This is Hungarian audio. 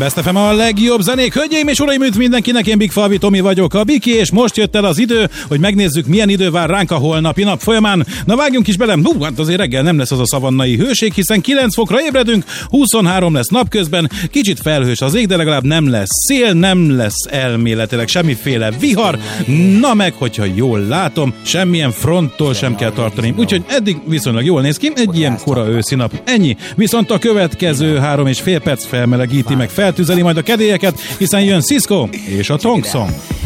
Best FM a legjobb zenék. Hölgyeim és uraim, üdv mindenkinek, én Big Falvi Tomi vagyok, a Biki, és most jött el az idő, hogy megnézzük, milyen idő vár ránk a holnapi nap folyamán. Na vágjunk is bele, hát azért reggel nem lesz az a szavannai hőség, hiszen 9 fokra ébredünk, 23 lesz napközben, kicsit felhős az ég, de legalább nem lesz szél, nem lesz elméletileg semmiféle vihar, na meg, hogyha jól látom, semmilyen fronttól sem kell tartani, úgyhogy eddig viszonylag jól néz ki, egy ilyen kora őszi nap. Ennyi, viszont a következő 3,5 perc felmelegíti meg, feltüzeli majd a kedélyeket, hiszen jön Cisco és a Tongue Song.